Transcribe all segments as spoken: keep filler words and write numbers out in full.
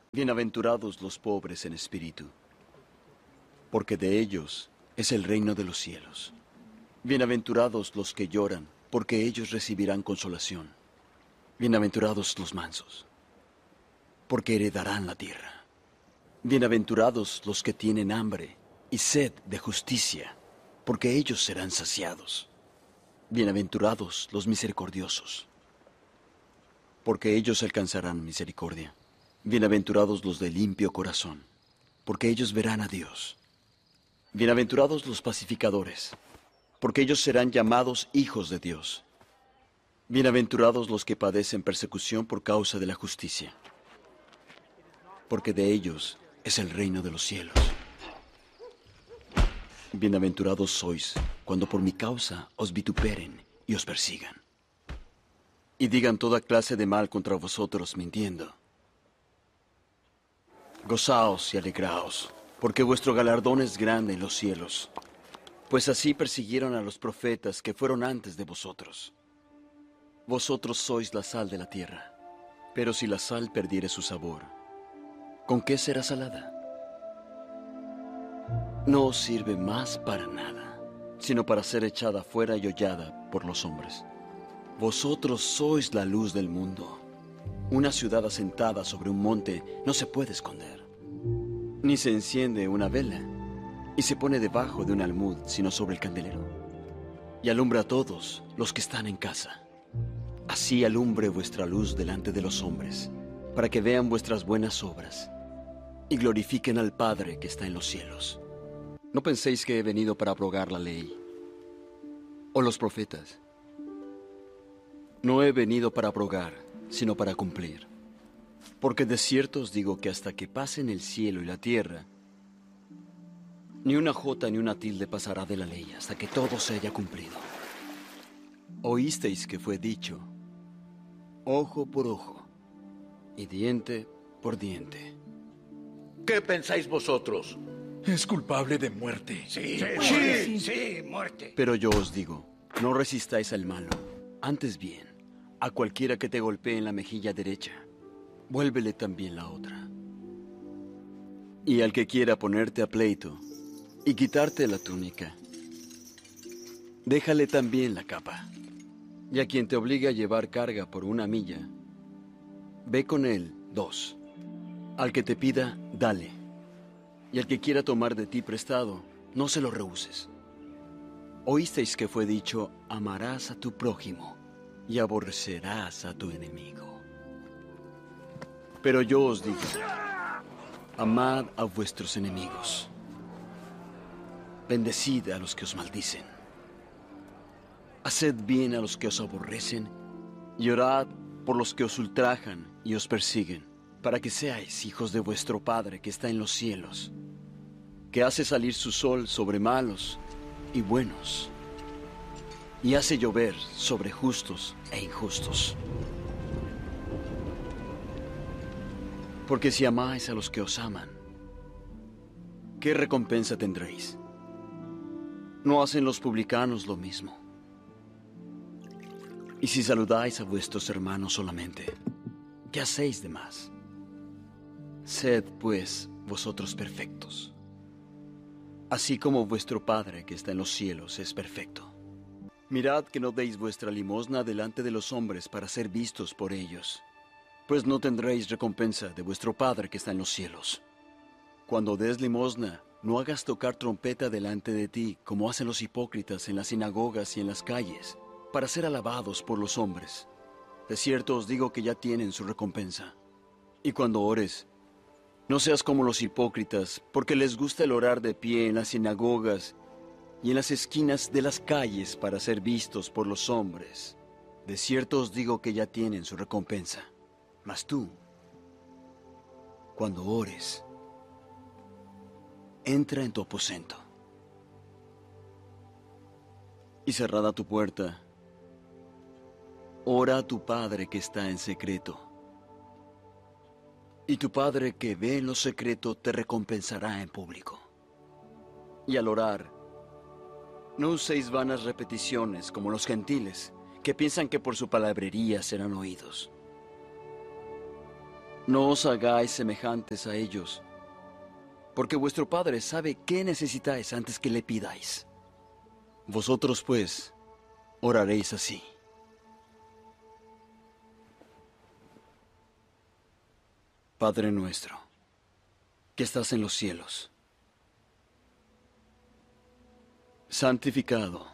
Bienaventurados los pobres en espíritu, porque de ellos es el reino de los cielos. Bienaventurados los que lloran, porque ellos recibirán consolación. Bienaventurados los mansos, porque heredarán la tierra. Bienaventurados los que tienen hambre y sed de justicia, porque ellos serán saciados. Bienaventurados los misericordiosos, porque ellos alcanzarán misericordia. Bienaventurados los de limpio corazón, porque ellos verán a Dios. Bienaventurados los pacificadores, porque ellos serán llamados hijos de Dios. Bienaventurados los que padecen persecución por causa de la justicia, porque de ellos es el reino de los cielos. Bienaventurados sois cuando por mi causa os vituperen y os persigan, y digan toda clase de mal contra vosotros mintiendo. Gozaos y alegraos, porque vuestro galardón es grande en los cielos, pues así persiguieron a los profetas que fueron antes de vosotros. Vosotros sois la sal de la tierra, pero si la sal perdiere su sabor, ¿con qué será salada? No os sirve más para nada, sino para ser echada fuera y hollada por los hombres. Vosotros sois la luz del mundo. Una ciudad asentada sobre un monte no se puede esconder, ni se enciende una vela y se pone debajo de un almud, sino sobre el candelero, y alumbra a todos los que están en casa. Así alumbre vuestra luz delante de los hombres, para que vean vuestras buenas obras y glorifiquen al Padre que está en los cielos. No penséis que he venido para abrogar la ley o los profetas. No he venido para abrogar, sino para cumplir. Porque de cierto os digo que hasta que pasen el cielo y la tierra, ni una jota ni una tilde pasará de la ley hasta que todo se haya cumplido. Oísteis que fue dicho, ojo por ojo y diente por diente. ¿Qué pensáis vosotros? Es culpable de muerte. Sí, Sí, sí, sí. sí, muerte. Pero yo os digo, no resistáis al malo, antes bien, a cualquiera que te golpee en la mejilla derecha, vuélvele también la otra. Y al que quiera ponerte a pleito y quitarte la túnica, déjale también la capa. Y a quien te obligue a llevar carga por una milla, ve con él dos. Al que te pida, dale. Y al que quiera tomar de ti prestado, no se lo rehuses. Oísteis que fue dicho, amarás a tu prójimo y aborrecerás a tu enemigo. Pero yo os digo, amad a vuestros enemigos, bendecid a los que os maldicen, haced bien a los que os aborrecen y orad por los que os ultrajan y os persiguen, para que seáis hijos de vuestro Padre que está en los cielos, que hace salir su sol sobre malos y buenos, y hace llover sobre justos e injustos. Porque si amáis a los que os aman, ¿qué recompensa tendréis? ¿No hacen los publicanos lo mismo? Y si saludáis a vuestros hermanos solamente, ¿qué hacéis de más? Sed, pues, vosotros perfectos, así como vuestro Padre que está en los cielos es perfecto. Mirad que no deis vuestra limosna delante de los hombres para ser vistos por ellos, pues no tendréis recompensa de vuestro Padre que está en los cielos. Cuando des limosna, no hagas tocar trompeta delante de ti, como hacen los hipócritas en las sinagogas y en las calles, para ser alabados por los hombres. De cierto os digo que ya tienen su recompensa. Y cuando ores, no seas como los hipócritas, porque les gusta el orar de pie en las sinagogas y en las esquinas de las calles para ser vistos por los hombres. De cierto os digo que ya tienen su recompensa. Mas tú, cuando ores, entra en tu aposento y cerrada tu puerta, ora a tu Padre que está en secreto. Y tu Padre que ve en lo secreto te recompensará en público. Y al orar, no uséis vanas repeticiones como los gentiles, que piensan que por su palabrería serán oídos. No os hagáis semejantes a ellos, porque vuestro Padre sabe qué necesitáis antes que le pidáis. Vosotros, pues, oraréis así. Padre nuestro, que estás en los cielos, santificado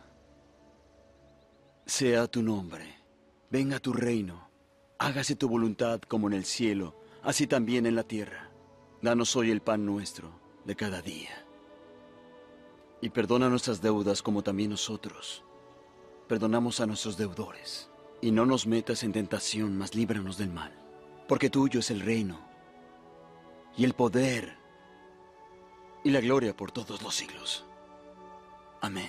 sea tu nombre, venga tu reino, hágase tu voluntad como en el cielo, así también en la tierra. Danos hoy el pan nuestro de cada día. Y perdona nuestras deudas como también nosotros perdonamos a nuestros deudores. Y no nos metas en tentación, mas líbranos del mal. Porque tuyo es el reino, y el poder, y la gloria por todos los siglos. Amén.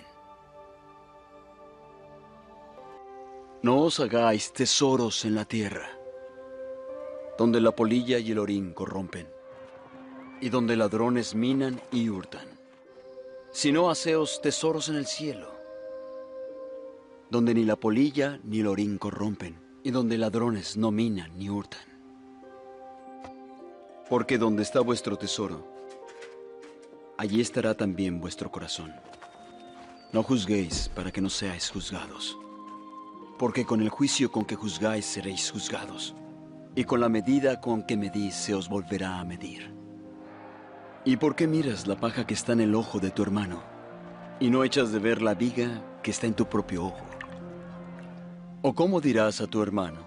No os hagáis tesoros en la tierra, donde la polilla y el orín corrompen, y donde ladrones minan y hurtan. Sino haceos tesoros en el cielo, donde ni la polilla ni el orín corrompen, y donde ladrones no minan ni hurtan. Porque donde está vuestro tesoro, allí estará también vuestro corazón. No juzguéis para que no seáis juzgados, porque con el juicio con que juzgáis seréis juzgados, y con la medida con que medís se os volverá a medir. ¿Y por qué miras la paja que está en el ojo de tu hermano, y no echas de ver la viga que está en tu propio ojo? ¿O cómo dirás a tu hermano: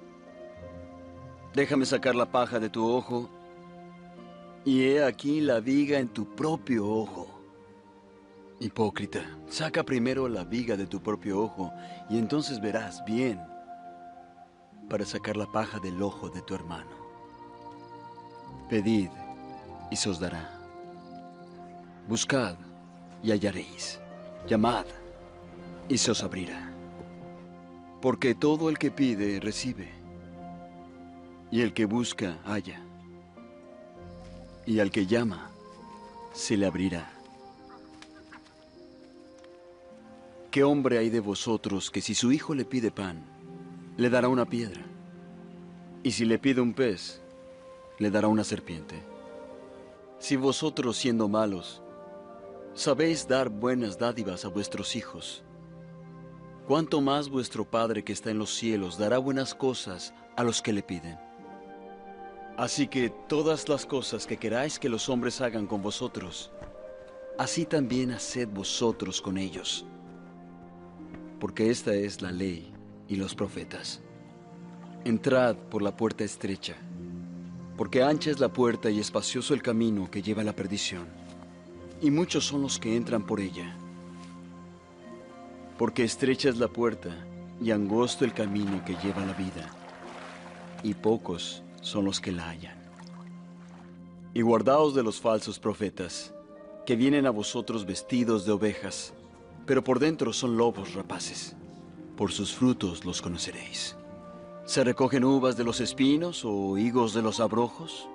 déjame sacar la paja de tu ojo, y he aquí la viga en tu propio ojo? Hipócrita, saca primero la viga de tu propio ojo, y entonces verás bien para sacar la paja del ojo de tu hermano. Pedid, y se os dará. Buscad, y hallaréis. Llamad, y se os abrirá. Porque todo el que pide, recibe. Y el que busca, halla. Y al que llama, se le abrirá. ¿Qué hombre hay de vosotros que si su hijo le pide pan, le dará una piedra? Y si le pide un pez, le dará una serpiente. Si vosotros, siendo malos, sabéis dar buenas dádivas a vuestros hijos, ¿cuánto más vuestro Padre que está en los cielos dará buenas cosas a los que le piden? Así que todas las cosas que queráis que los hombres hagan con vosotros, así también haced vosotros con ellos. Porque esta es la ley y los profetas. Entrad por la puerta estrecha, porque ancha es la puerta y espacioso el camino que lleva a la perdición, y muchos son los que entran por ella. Porque estrecha es la puerta y angosto el camino que lleva a la vida, y pocos son los que la hallan. Y guardaos de los falsos profetas, que vienen a vosotros vestidos de ovejas, pero por dentro son lobos rapaces. Por sus frutos los conoceréis. ¿Se recogen uvas de los espinos o higos de los abrojos?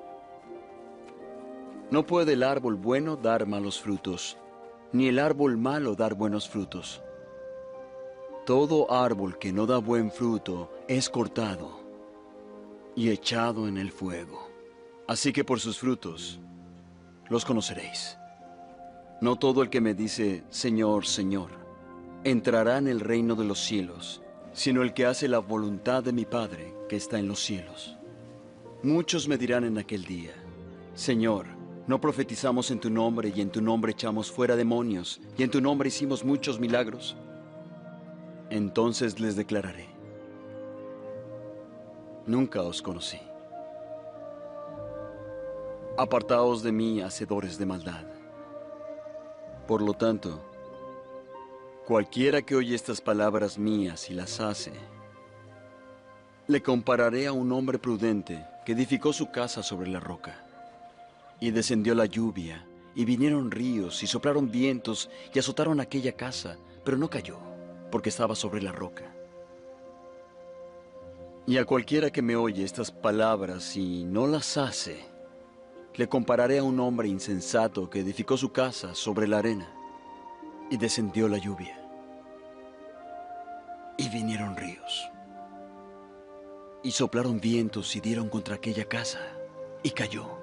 No puede el árbol bueno dar malos frutos, ni el árbol malo dar buenos frutos. Todo árbol que no da buen fruto es cortado y echado en el fuego. Así que por sus frutos los conoceréis. No todo el que me dice, Señor, Señor, entrará en el reino de los cielos, sino el que hace la voluntad de mi Padre que está en los cielos. Muchos me dirán en aquel día, Señor, ¿no profetizamos en tu nombre y en tu nombre echamos fuera demonios y en tu nombre hicimos muchos milagros? Entonces les declararé, nunca os conocí. Apartaos de mí, hacedores de maldad. Por lo tanto, cualquiera que oye estas palabras mías y las hace, le compararé a un hombre prudente que edificó su casa sobre la roca. Y descendió la lluvia, y vinieron ríos, y soplaron vientos, y azotaron aquella casa, pero no cayó, porque estaba sobre la roca. Y a cualquiera que me oye estas palabras y no las hace, le compararé a un hombre insensato que edificó su casa sobre la arena. Y descendió la lluvia, y vinieron ríos, Y soplaron vientos y dieron contra aquella casa, y cayó.